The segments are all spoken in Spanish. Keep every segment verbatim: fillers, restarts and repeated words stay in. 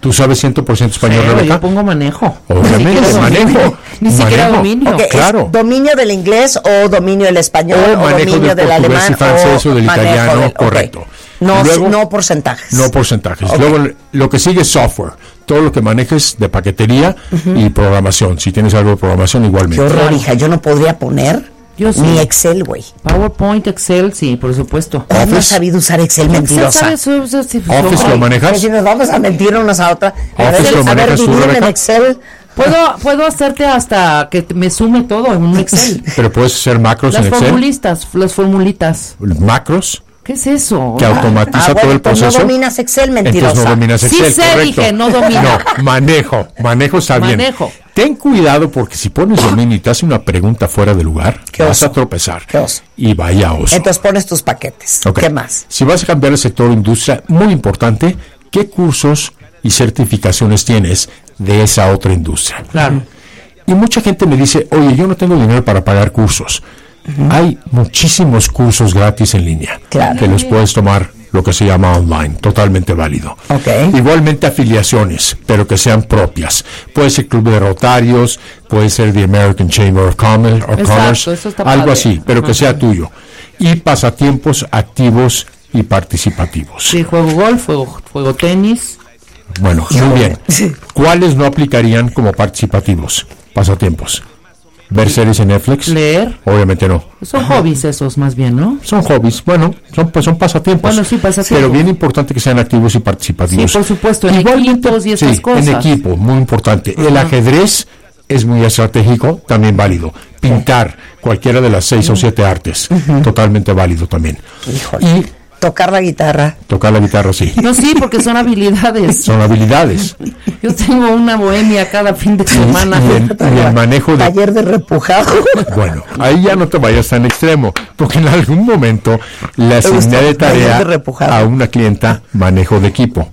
¿Tú sabes cien por ciento español, Pero Rebeca? yo pongo manejo. Obviamente, Ni siquiera manejo. dominio. Ni siquiera Manejo. dominio. Okay, Claro. ¿es dominio del inglés o dominio del español O o, manejo dominio del del portugués alemán y francés o del manejo italiano, del- ok. correcto. No, Luego- no porcentajes. No porcentajes. Ok. Luego, lo que sigue es software. Todo lo que manejes de paquetería y programación. Si tienes algo de programación, Qué igualmente. horror, hija. Yo no podría poner Yo sí. ni Excel, güey. PowerPoint, Excel, sí, por supuesto. ¿Cómo Office. has sabido usar Excel, mentirosa? ¿Sabes? Eso- eso- sí, Office hombre. lo manejas. Pues si nos vamos a mentir unas a otras. A Office ver, lo a ver, manejas tú, divídeme en Rebeca. Excel. Puedo, puedo hacerte hasta que te- me sume todo en un Excel. Pero puedes hacer macros Las en Excel. formulistas, las formulitas. Macros ¿Qué es eso? que automatiza Ah, bueno, todo el entonces proceso. no dominas Excel, mentirosa. Entonces no dominas Sí Excel, sé, correcto. dije, no domino. No, manejo, manejo está bien. Manejo. Ten cuidado porque si pones dominio y te hace una pregunta fuera de lugar, Qué vas oso. a tropezar. Qué oso. Y vaya oso. Entonces pones tus paquetes. Ok. ¿Qué más? Si vas a cambiar el sector industria, muy importante, ¿qué cursos y certificaciones tienes de esa otra industria? Claro. Y mucha gente me dice, oye, yo no tengo dinero para pagar cursos. Hay muchísimos cursos gratis en línea Claro. que los puedes tomar lo que se llama online, totalmente válido. Ok. Igualmente afiliaciones, pero que sean propias. Puede ser Club de Rotarios, puede ser the American Chamber of Commerce, or Exacto, Commerce, eso está algo padre. así, pero que Ajá. sea tuyo. Y pasatiempos activos y participativos. Sí, juego golf, juego, juego tenis. Bueno, muy bien. ¿Cuáles no aplicarían como participativos? Pasatiempos. ¿Ver series en Netflix? Leer. Obviamente no. Son hobbies esos más bien, ¿no? Son hobbies, bueno, son pues son pasatiempos. Bueno, sí, pasatiempos. Pero bien importante que sean activos y participativos. Sí, por supuesto, en Igualmente, equipos y estas sí, cosas. en equipo, muy importante. El Ajá. ajedrez es muy estratégico, también válido. Pintar, cualquiera de las seis o siete artes, totalmente válido también. Híjole. Y Tocar la guitarra. tocar la guitarra, sí. No, sí, porque son habilidades. Son habilidades. Yo tengo una bohemia cada fin de Y, semana. y el, y el manejo de Taller de repujado. Bueno, ahí ya no te vayas tan extremo, porque en algún momento le gusta asigné de el taller tarea de repujado. a una clienta manejo de equipo.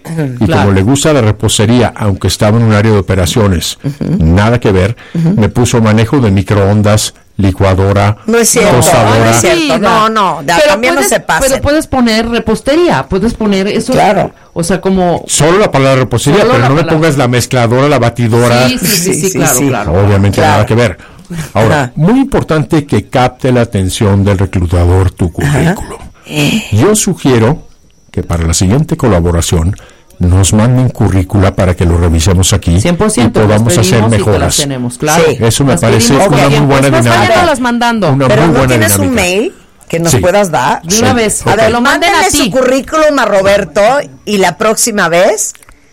Y Claro. como le gusta la repostería, aunque estaba en un área de operaciones, nada que ver, me puso manejo de microondas, licuadora, No es cierto, tostadora. no es cierto. Diga. No, no, de- Pero también no puedes- se pasen. Pero puedes poner repostería, puedes poner eso. Claro. O sea, como... Solo la palabra repostería, Solo pero la no me palabra. pongas la mezcladora, la batidora. Sí, sí, sí, sí, Sí, sí, claro, sí. claro. Obviamente Claro. nada que ver. Ahora, Ajá. muy importante que capte la atención del reclutador tu currículum. Yo sugiero que para la siguiente colaboración nos manden currícula para que lo revisemos aquí cien por ciento. y podamos las hacer pedimos y te las mejoras. tenemos, claro. Sí. Eso me Las parece pedimos una con muy tiempo. buena Después dinámica. váyanlas mandando. Una Pero muy no buena tienes un dinámica. mail que nos Sí. puedas dar. De una vez. A Ok. ver, Lo manden mándenle a ti. su currículum a Roberto y la próxima vez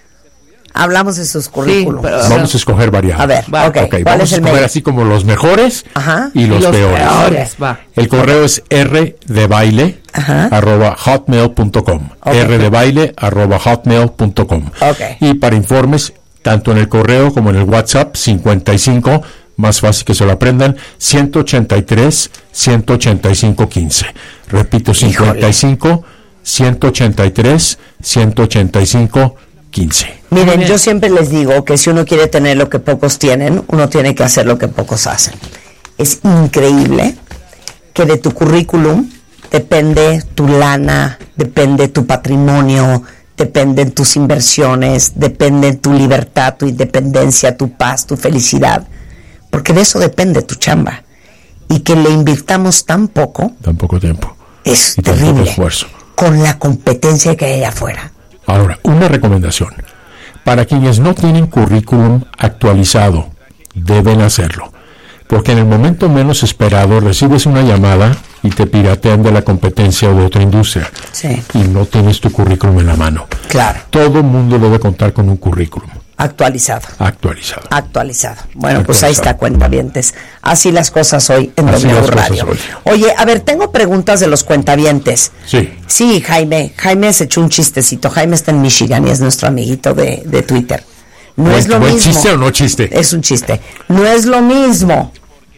hablamos de sus currículums. pero- Vamos a escoger variados. A ver, Va. ok, Ok, ¿cuál vamos es a el escoger mail? así como los mejores Ajá. y los, Y los peores. peores, va. El correo es r de baile Ajá. arroba hotmail punto com. Ok. r de baile arroba hotmail punto com. Ok. Y para informes, tanto en el correo como en el WhatsApp, cincuenta y cinco, más fácil que se lo aprendan, ciento ochenta y tres, ciento ochenta y cinco, quince. Repito, cincuenta y cinco, ciento ochenta y tres, ciento ochenta y cinco, quince. Miren, bien. yo siempre les digo que si uno quiere tener lo que pocos tienen, uno tiene que hacer lo que pocos hacen. Es increíble que de tu currículum depende tu lana, depende tu patrimonio, dependen tus inversiones, depende tu libertad, tu independencia, tu paz, tu felicidad. Porque de eso depende tu chamba. Y que le invirtamos tan poco Tan poco tiempo. es Y tan poco terrible. esfuerzo. Con la competencia que hay allá afuera. Ahora, una recomendación. Para quienes no tienen currículum actualizado, deben hacerlo. Porque en el momento menos esperado recibes una llamada y te piratean de la competencia o de otra industria. Sí. Y no tienes tu currículum en la mano. Claro. Todo mundo debe contar con un currículum Actualizado. actualizado. Actualizado. Bueno, pues ahí Actualizado. está, cuentavientes. Así las cosas hoy en Así W las cosas Radio. hoy. Oye, a ver, tengo preguntas de los cuentavientes. Sí. Sí, Jaime. Jaime se echó un chistecito. Jaime está en Michigan y es nuestro amiguito de, de Twitter. No ¿Buen- es lo buen mismo. chiste o no chiste? Es un chiste. No es lo mismo.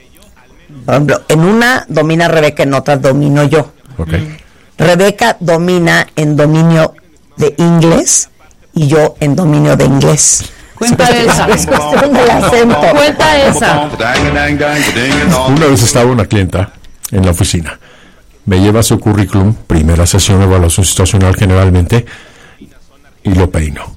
Por ejemplo, en una domina Rebeca, en otra domino yo. Ok. Rebeca domina en dominio de inglés y yo en dominio de inglés. Cuenta esa. Es cuestión del acento. Cuenta esa. Una vez estaba una clienta en la oficina. Me lleva su currículum, primera sesión de evaluación situacional generalmente, y lo peino.